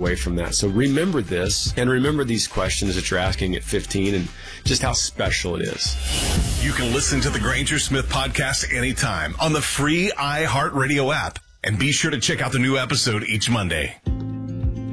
away from that. So remember this, and remember these questions that you're asking at 15 and just how special it is. You can listen to the Granger Smith podcast anytime on the free iHeartRadio app. And be sure to check out the new episode each Monday.